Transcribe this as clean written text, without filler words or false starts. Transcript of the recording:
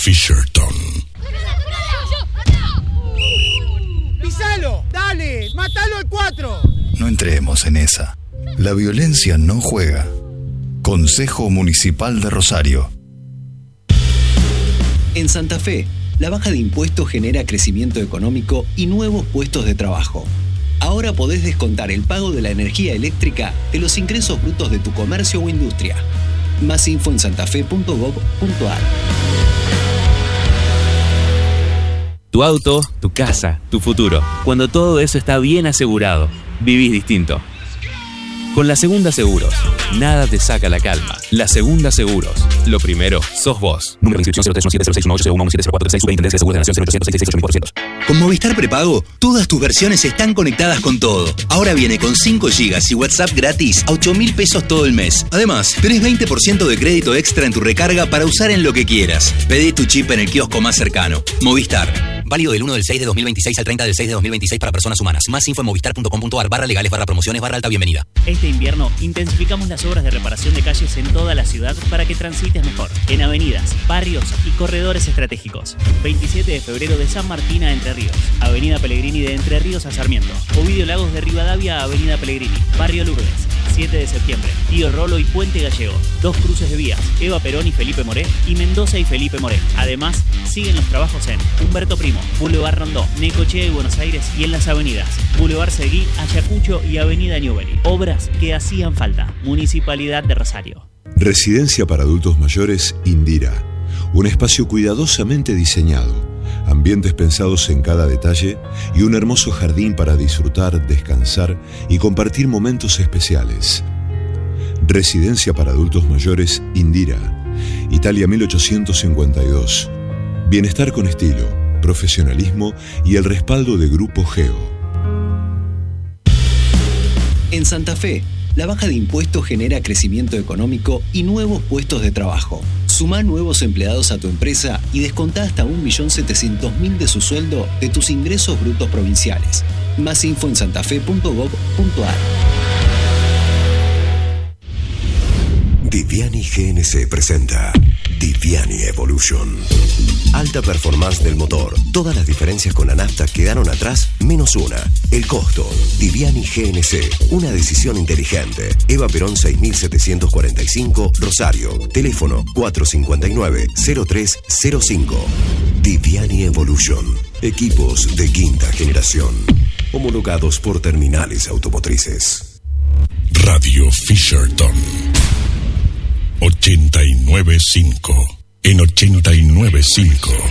Fisherton. ¡Pisalo! ¡Dale! ¡Mátalo al 4! No entremos en esa. La violencia no juega. Consejo Municipal de Rosario. En Santa Fe, la baja de impuestos genera crecimiento económico y nuevos puestos de trabajo. Ahora podés descontar el pago de la energía eléctrica de los ingresos brutos de tu comercio o industria. Más info en santafe.gov.ar. Tu auto, tu casa, tu futuro. Cuando todo eso está bien asegurado, vivís distinto. Con La Segunda Seguros, nada te saca la calma. La Segunda Seguros. Lo primero, sos vos. Número de inscripción 0317061801170436 Superintendencia de Seguros de la Nación 0800 Con Movistar Prepago, todas tus versiones están conectadas con todo. Ahora viene con 5 GB y WhatsApp gratis a 8.000 pesos todo el mes. Además, tenés 20% de crédito extra en tu recarga para usar en lo que quieras. Pedí tu chip en el kiosco más cercano. Movistar. Válido del 1 del 6 de 2026 al 30 del 6 de 2026 para personas humanas. Más info en movistar.com.ar/legales/promociones/alta bienvenida. Este invierno intensificamos las obras de reparación de calles en toda la ciudad para que transites mejor. En avenidas, barrios y corredores estratégicos. 27 de febrero de San Martín a Entre Ríos. Avenida Pellegrini de Entre Ríos a Sarmiento. Ovidio Lagos de Rivadavia a Avenida Pellegrini. Barrio Lourdes. 7 de septiembre. Tío Rolo y Puente Gallego. 2 cruces de vías. Eva Perón y Felipe Moré. Y Mendoza y Felipe Moré. Además, siguen los trabajos en Humberto Primo, Boulevard Rondó, Necochea y Buenos Aires y en las avenidas Boulevard Seguí, Ayacucho y Avenida Newbery. Obras que hacían falta. Municipalidad de Rosario. Residencia para adultos mayores Indira. Un espacio cuidadosamente diseñado, ambientes pensados en cada detalle y un hermoso jardín para disfrutar, descansar y compartir momentos especiales. Residencia para adultos mayores Indira. Italia 1852. Bienestar con estilo, profesionalismo y el respaldo de Grupo Geo. En Santa Fe, la baja de impuestos genera crecimiento económico y nuevos puestos de trabajo. Sumá nuevos empleados a tu empresa y descontá hasta 1.700.000 de su sueldo de tus ingresos brutos provinciales. Más info en santafe.gov.ar. Viviani GNC presenta Viviani Evolution. Alta performance del motor. Todas las diferencias con la nafta quedaron atrás, menos una. El costo. Viviani GNC. Una decisión inteligente. Eva Perón 6745, Rosario. Teléfono 459-0305. Viviani Evolution. Equipos de quinta generación. Homologados por terminales automotrices. Radio Fisherton 89.5. En 89.5